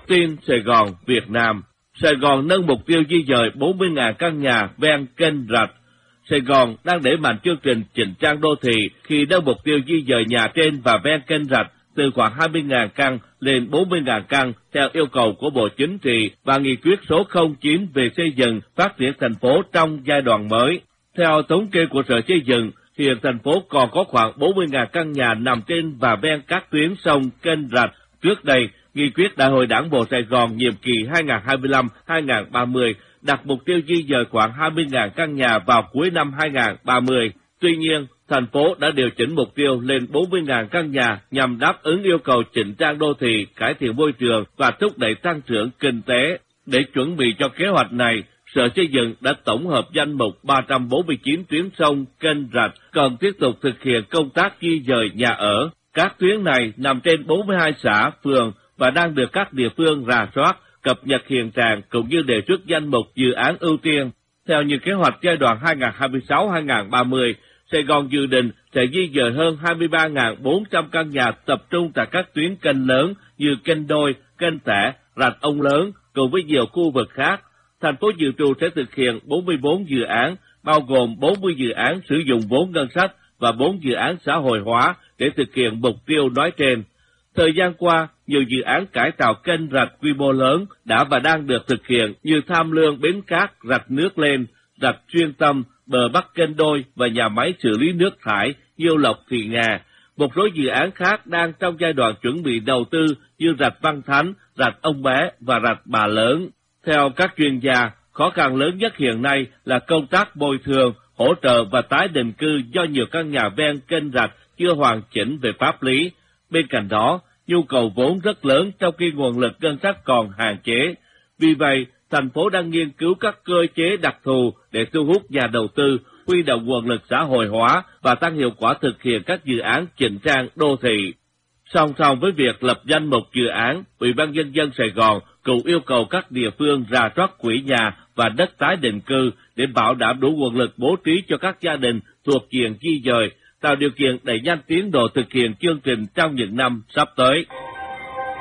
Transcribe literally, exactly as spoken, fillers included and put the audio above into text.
tin Sài Gòn, Việt Nam. Sài Gòn nâng mục tiêu di dời bốn mươi nghìn căn nhà ven kênh rạch. Sài Gòn đang đẩy mạnh chương trình chỉnh trang đô thị khi nâng mục tiêu di dời nhà trên và ven kênh rạch từ khoảng hai mươi nghìn căn lên bốn mươi nghìn căn theo yêu cầu của Bộ Chính trị và nghị quyết số không chín về xây dựng phát triển thành phố trong giai đoạn mới. Theo thống kê của Sở Xây dựng, hiện thành phố còn có khoảng bốn mươi nghìn căn nhà nằm trên và ven các tuyến sông, kênh rạch. Trước đây, nghị quyết Đại hội Đảng bộ Sài Gòn nhiệm kỳ hai nghìn không trăm hai mươi lăm đến hai nghìn không trăm ba mươi đặt mục tiêu di dời khoảng hai mươi nghìn căn nhà vào cuối năm hai nghìn không trăm ba mươi. Tuy nhiên, thành phố đã điều chỉnh mục tiêu lên bốn mươi nghìn căn nhà nhằm đáp ứng yêu cầu chỉnh trang đô thị, cải thiện môi trường và thúc đẩy tăng trưởng kinh tế. Để chuẩn bị cho kế hoạch này, Sở Xây dựng đã tổng hợp danh mục ba trăm bốn mươi chín tuyến sông, kênh rạch cần tiếp tục thực hiện công tác di dời nhà ở. Các tuyến này nằm trên bốn mươi hai xã, phường và đang được các địa phương rà soát, cập nhật hiện trạng cũng như đề xuất danh mục dự án ưu tiên. Theo như kế hoạch giai đoạn hai nghìn không trăm hai mươi sáu đến hai nghìn không trăm ba mươi, Sài Gòn dự định sẽ di dời hơn hai mươi ba nghìn bốn trăm căn nhà tập trung tại các tuyến kênh lớn như kênh Đôi, kênh Tẻ, rạch Ông Lớn cùng với nhiều khu vực khác. Thành phố dự trù sẽ thực hiện bốn mươi tư dự án, bao gồm bốn mươi dự án sử dụng vốn ngân sách và bốn dự án xã hội hóa để thực hiện mục tiêu nói trên. Thời gian qua, nhiều dự án cải tạo kênh rạch quy mô lớn đã và đang được thực hiện như Tham Lương Bến Cát, rạch Nước Lên, rạch Chuyên Tâm, bờ Bắc kênh Đôi và nhà máy xử lý nước thải Diêu Lộc Thị Nga. Một số dự án khác đang trong giai đoạn chuẩn bị đầu tư như rạch Văn Thánh, rạch Ông Bé và rạch Bà Lớn. Theo các chuyên gia, khó khăn lớn nhất hiện nay là công tác bồi thường, hỗ trợ và tái định cư do nhiều căn nhà ven kênh rạch chưa hoàn chỉnh về pháp lý. Bên cạnh đó, nhu cầu vốn rất lớn trong khi nguồn lực ngân sách còn hạn chế. Vì vậy, thành phố đang nghiên cứu các cơ chế đặc thù để thu hút nhà đầu tư, huy động nguồn lực xã hội hóa và tăng hiệu quả thực hiện các dự án chỉnh trang đô thị. Song song với việc lập danh mục dự án, Ủy ban Nhân dân Sài Gòn cũng yêu cầu các địa phương rà soát quỹ nhà và đất tái định cư để bảo đảm đủ nguồn lực bố trí cho các gia đình thuộc diện di dời, tạo điều kiện đẩy nhanh tiến độ thực hiện chương trình trong những năm sắp tới.